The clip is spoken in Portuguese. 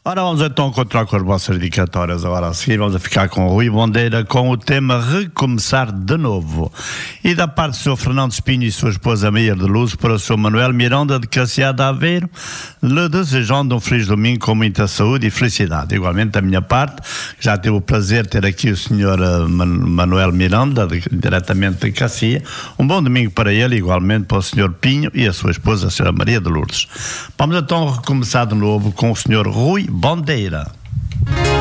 Ora, vamos então continuar com as vossas dedicatórias. Agora a seguir vamos a ficar com o Rui Bandeira com o tema Recomeçar de Novo. E da parte do Sr. Fernando Espinho e sua esposa Meia de Luz para o Sr. Manuel Miranda de Caciá de Aveiro, lhe desejando um feliz domingo com muita saúde e felicidade. Igualmente da minha parte, já tive o prazer de ter aqui o Sr. Manuel Miranda, diretamente de Caciá. Um bom domingo para ele, igualmente para o Sr. Pinho e a sua esposa, a Sra. Maria de Lourdes. Vamos então recomeçar de novo com o Sr. Rui Bandeira.